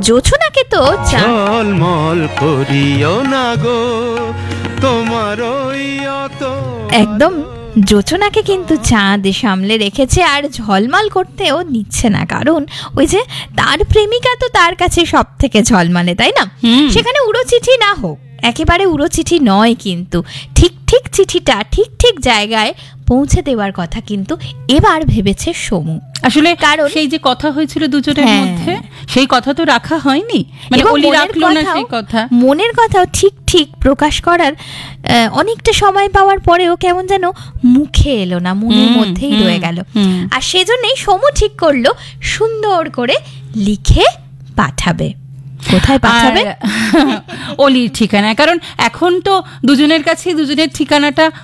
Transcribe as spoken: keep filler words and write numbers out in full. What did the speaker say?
জোছনাকে তো ঝলমল করিও না গো তোমার ওই অত একদম জোছনাকে কিন্তু চাঁদ সামলে রেখেছে, আর ঝলমাল করতেও নিচ্ছে না, কারণ ওই যে তার প্রেমিকা তো তার কাছে সব থেকে ঝলমালে, তাই না? সেখানে উড়ো চিঠি না হোক, একেবারে উড়ো চিঠি নয়, কিন্তু ঠিক ঠিক চিঠিটা ঠিক ঠিক জায়গায় পৌঁছে দেওয়ার কথা কিন্তু এবার ভেবেছে সমু। আসলে কারণ সেই যে কথা হয়েছিল দুজনের মধ্যে, সেই কথা তো রাখা হয়নি, মানে ওলি রাখলো না সেই কথা। মনের কথাও ঠিক ঠিক প্রকাশ করার অনেকটা সময় পাওয়ার পরেও কেমন যেন মুখে এলো না, মনের মধ্যেই রয়ে গেল। আর সেজন্যই সমু ঠিক করলো সুন্দর করে লিখে পাঠাবে। কোথায় পাঠাবে? অলির ঠিকানা, কারণ এখন তো দুজনের কাছে দুজনের ঠিকানাটা